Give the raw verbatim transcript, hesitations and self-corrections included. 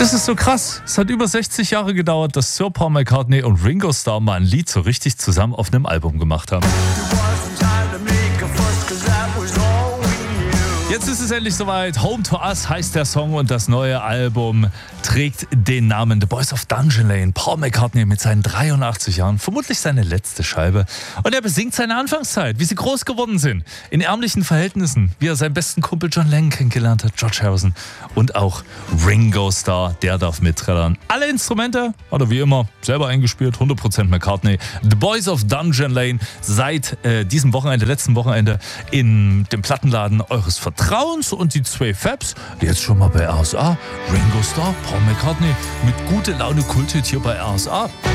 Das ist so krass. Es hat über sechzig Jahre gedauert, dass Sir Paul McCartney und Ringo Starr mal ein Lied so richtig zusammen auf einem Album gemacht haben. Jetzt ist es endlich soweit. Home to Us heißt der Song und das neue Album trägt den Namen The Boys of Dungeon Lane. Paul McCartney mit seinen dreiundachtzig Jahren, vermutlich seine letzte Scheibe. Und er besingt seine Anfangszeit, wie sie groß geworden sind. In ärmlichen Verhältnissen, wie er seinen besten Kumpel John Lennon kennengelernt hat, George Harrison. Und auch Ringo Starr, der darf mitträllern. Alle Instrumente hat er wie immer selber eingespielt, hundert Prozent McCartney. The Boys of Dungeon Lane seit äh, diesem Wochenende, letzten Wochenende in dem Plattenladen eures Vertrauens und die zwei Fabs, jetzt schon mal bei R S A. Ringo Starr, Paul McCartney mit gute Laune Kulthit hier bei R S A.